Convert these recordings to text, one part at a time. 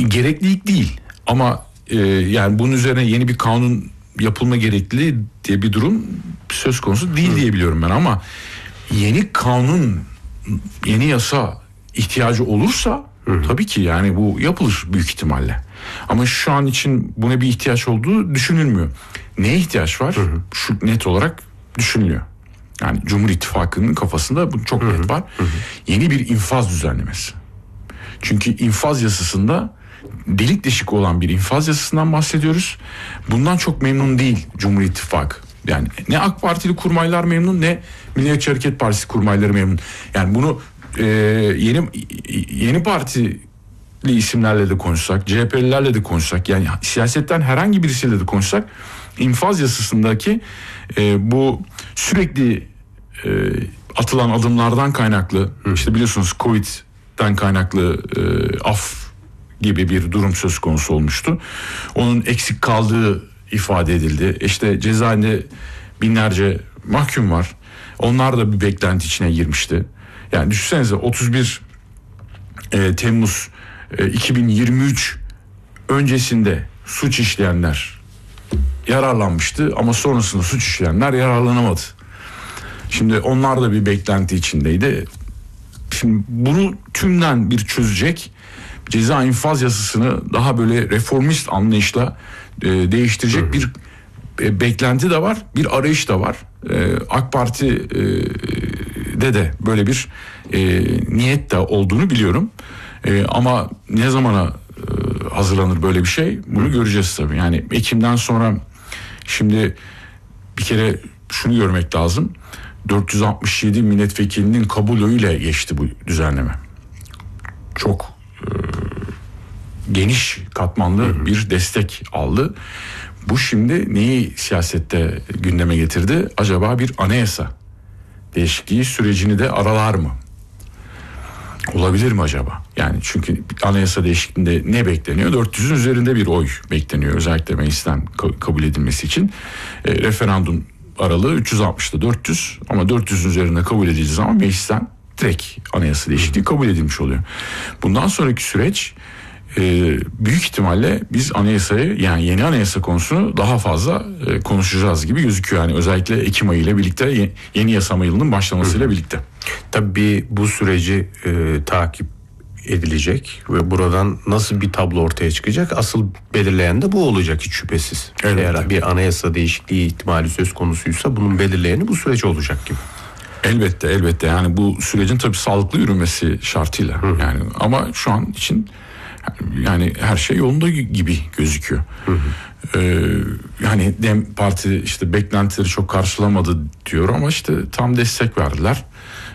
Gereklilik değil ama yani bunun üzerine yeni bir kanun yapılma gerekliliği diye bir durum söz konusu değil diye biliyorum ben, ama yeni kanun, yeni yasa ihtiyacı olursa tabii ki yani bu yapılır büyük ihtimalle. Ama şu an için buna bir ihtiyaç olduğu düşünülmüyor. Neye ihtiyaç var? Şu net olarak düşünülüyor. Yani Cumhur İttifakı'nın kafasında bu çok net var. Yeni bir infaz düzenlemesi. Çünkü infaz yasasında delik deşik olan bir infaz yasasından bahsediyoruz. Bundan çok memnun değil Cumhur İttifakı. Yani ne AK Partili kurmaylar memnun, ne Milliyetçi Hareket Partisi kurmayları memnun. Yani bunu yeni partili isimlerle de konuşsak, CHP'lilerle de konuşsak, yani siyasetten herhangi birisiyle de konuşsak, infaz yasasındaki bu sürekli atılan adımlardan kaynaklı, işte biliyorsunuz Covid'den kaynaklı af gibi bir durum söz konusu olmuştu. Onun eksik kaldığı ifade edildi. İşte cezaevinde binlerce mahkum var. Onlar da bir beklenti içine girmişti. Yani düşünsenize 31 Temmuz 2023 öncesinde suç işleyenler yararlanmıştı ama sonrasında suç işleyenler yararlanamadı. Şimdi onlar da bir beklenti içindeydi. Şimdi bunu tümden bir çözecek, ceza infaz yasasını daha böyle reformist anlayışla değiştirecek bir beklenti de var, bir arayış da var. AK Parti'de de böyle bir niyet de olduğunu biliyorum. Ama ne zamana hazırlanır böyle bir şey, bunu göreceğiz tabii. Yani Ekim'den sonra şimdi bir kere şunu görmek lazım. 467 milletvekilinin kabulüyle geçti bu düzenleme. Çok geniş katmanlı bir destek aldı. Bu şimdi neyi siyasette gündeme getirdi? Acaba bir anayasa değişikliği sürecini de aralar mı? Olabilir mi acaba? Yani çünkü anayasa değişikliğinde ne bekleniyor? 400'ün üzerinde bir oy bekleniyor. Özellikle meclisten kabul edilmesi için. Referandum aralığı 360'da 400, ama 400'ün üzerinde kabul edildiği zaman meclisten direkt anayasa değişikliği kabul edilmiş oluyor. Bundan sonraki süreç büyük ihtimalle biz anayasayı, yani yeni anayasa konusunu daha fazla konuşacağız gibi gözüküyor. Yani özellikle Ekim ayı ile birlikte, yeni yasama yılının başlamasıyla birlikte. Tabii bu süreci takip edilecek ve buradan nasıl bir tablo ortaya çıkacak, asıl belirleyen de bu olacak hiç şüphesiz. Evet. Eğer bir anayasa değişikliği ihtimali söz konusuysa bunun belirleyeni bu süreç olacak gibi. Elbette yani bu sürecin tabii sağlıklı yürümesi şartıyla. Yani ama şu an için yani her şey yolunda gibi gözüküyor. Yani Dem Parti işte beklentileri çok karşılamadı diyor ama işte tam destek verdiler.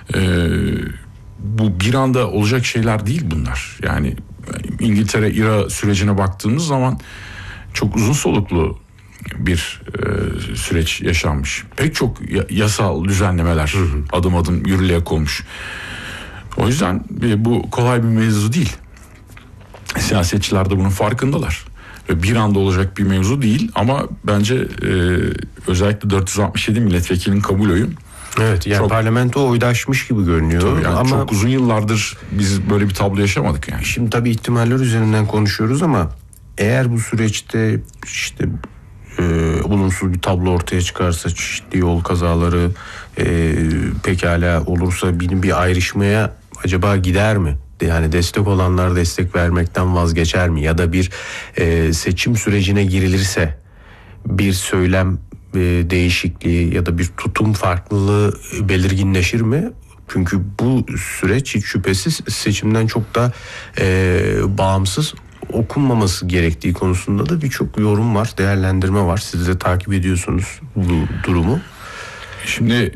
Bu bir anda olacak şeyler değil bunlar. Yani İngiltere-İRA sürecine baktığımız zaman çok uzun soluklu bir süreç yaşanmış. Pek çok yasal düzenlemeler adım adım yürürlüğe konmuş. O yüzden bu kolay bir mevzu değil. Siyasetçiler de bunun farkındalar. Ve bir anda olacak bir mevzu değil ama bence özellikle 467 milletvekilinin kabul oyu. Evet, yani çok, parlamento oydaşmış gibi görünüyor. Yani ama çok uzun yıllardır biz böyle bir tablo yaşamadık yani. Şimdi tabii ihtimaller üzerinden konuşuyoruz ama eğer bu süreçte işte olumsuz bir tablo ortaya çıkarsa, çeşitli yol kazaları pekala olursa bir ayrışmaya acaba gider mi? Yani destek olanlar destek vermekten vazgeçer mi? Ya da bir seçim sürecine girilirse bir söylem değişikliği ya da bir tutum farklılığı belirginleşir mi? Çünkü bu süreç hiç şüphesiz seçimden çok da bağımsız okunmaması gerektiği konusunda da birçok yorum var, değerlendirme var. Siz de takip ediyorsunuz bu durumu. Şimdi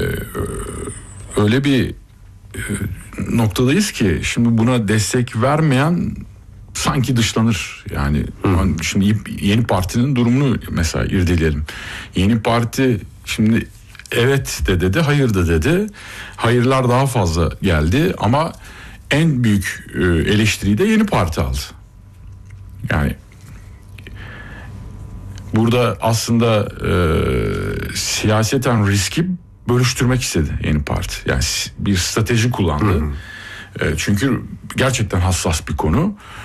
öyle bir noktadayız ki şimdi buna destek vermeyen sanki dışlanır. Yani şimdi yeni partinin durumunu mesela irdeleyelim. Yeni parti şimdi evet de dedi, hayır da dedi. Hayırlar daha fazla geldi ama en büyük eleştiriyi de yeni parti aldı. Yani burada aslında siyaseten riski bölüştürmek istedi yeni parti. Yani bir strateji kullandı. Çünkü gerçekten hassas bir konu.